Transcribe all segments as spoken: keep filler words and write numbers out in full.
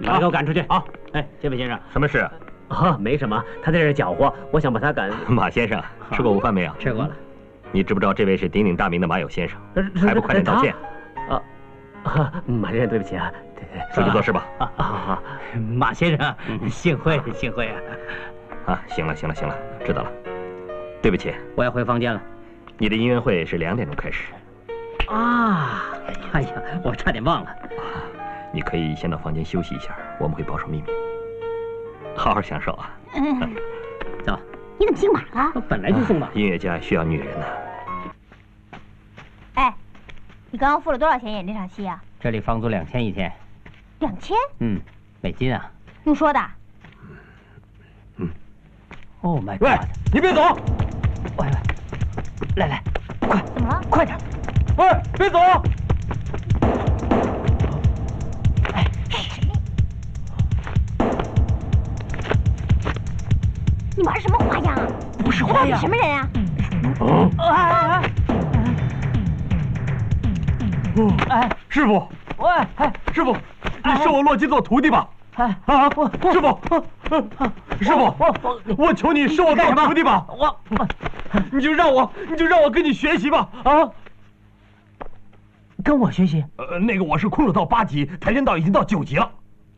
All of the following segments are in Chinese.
把他给我赶出去！ 好， 哎，这位先生， 什么事啊？ 啊，没什么，他在这儿搅和，我想把他赶。 马先生，吃过午饭没有？ 吃过了。 你知不知道这位是鼎鼎大名的马友先生？ 呃还不快点道歉？ 啊啊，马先生，对不起啊，对对， 说去做事吧。 啊啊，马先生，幸会幸会啊！ 啊，行了行了行了，知道了。对不起， 我要回房间了。 你的音乐会是两点钟开始。 啊，哎呀，我差点忘了。 你可以先到房间休息一下，我们会保守秘密。好好享受啊！ 嗯， 走。 你怎么姓马了？ 我本来就姓马。 音乐家需要女人呢。 哎，你刚刚付了多少钱演这场戏啊？ 这里房租两千一天。 两千？ 嗯，美金啊。 用说的。 嗯。 Oh my god！ 喂，你别走！ 喂喂，来来，快！ 怎么了？ 快点！ 喂，别走！ 哎，谁？你玩什么花样啊？ 不是花样。 什么人啊？ 哦， 哎哎，师傅， 喂，哎， 师傅，你收我洛基做徒弟吧？ 哎啊，师傅，师傅，我求你收我做徒弟吧！ 我， 你就让我，你就让我跟你学习吧！啊， 跟我学习？ 呃，那个我是空手道八级，跆拳道已经到九级了。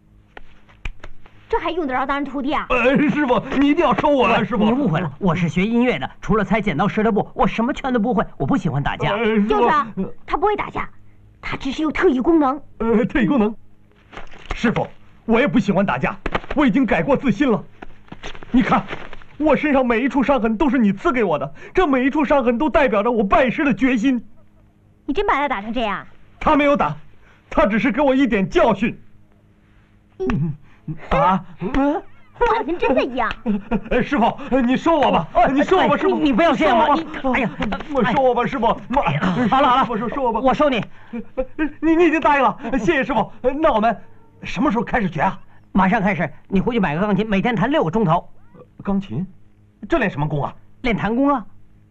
这还用得着当人徒弟啊？ 呃，师傅，你一定要收我了，师傅。 你误会了，我是学音乐的，除了猜剪刀石头布，我什么拳都不会。我不喜欢打架。 呃、 就是啊，他不会打架，他只是有特异功能。 呃，特异功能。师傅，我也不喜欢打架，我已经改过自新了。你看，我身上每一处伤痕都是你赐给我的，这每一处伤痕都代表着我拜师的决心。 你真把他打成这样？ 他没有打，他只是给我一点教训。 嗯啊， 打得跟真的一样。 呃，师傅，你收我吧，你收我吧，师傅， 你不要这样嘛！你，哎呀， 我收我吧，师傅。 好了好了， 我说收我吧， 我收你。 你你已经答应了，谢谢师傅。那我们什么时候开始学啊？ 马上开始，你回去买个钢琴，每天弹六个钟头。 钢琴？这练什么功啊？ 练弹弓啊。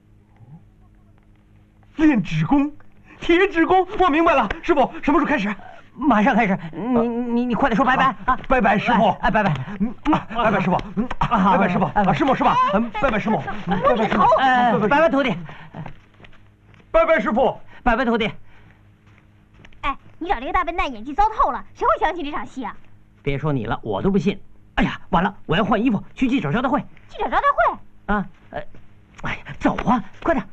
练指功，铁指功。我明白了，师傅，什么时候开始？ 马上开始，你你你快点说拜拜啊！ 拜拜师傅， 哎拜拜， 拜拜师傅，拜拜师傅，啊师傅师傅，拜拜师傅，拜拜师傅， 哎拜拜徒弟， 拜拜师傅， 拜拜徒弟。 哎，你找这个大笨蛋演技糟透了，谁会相信这场戏啊？ 别说你了，我都不信。哎呀，完了，我要换衣服去记者招待会。 记者招待会？ 啊，呃，哎呀，走啊，快点！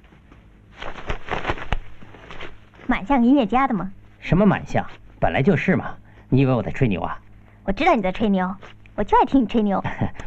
蛮像音乐家的吗？ 什么蛮像？本来就是嘛！你以为我在吹牛啊？ 我知道你在吹牛，我就爱听你吹牛。